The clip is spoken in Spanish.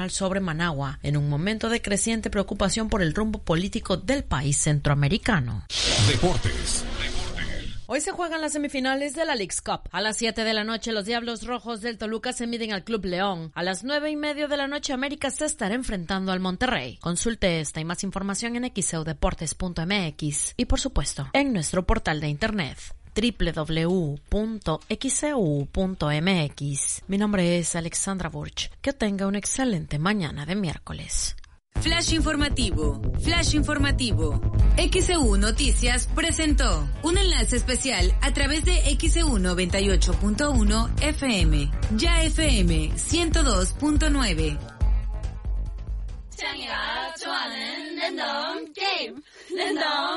internacional sobre Managua, en un momento de creciente preocupación por el rumbo político del país centroamericano. Deportes. Hoy se juegan las semifinales de la Leagues Cup. A las 7 de la noche, los Diablos Rojos del Toluca se miden al Club León. A las 9:30 de la noche, América se estará enfrentando al Monterrey. Consulte esta y más información en xeudeportes.mx y, por supuesto, en nuestro portal de internet www.xeu.mx. Mi nombre es Alexandra Burch. Que tenga una excelente mañana de miércoles. Flash informativo. XEU Noticias presentó un enlace especial a través de XEU 98.1 FM, ya FM 102.9.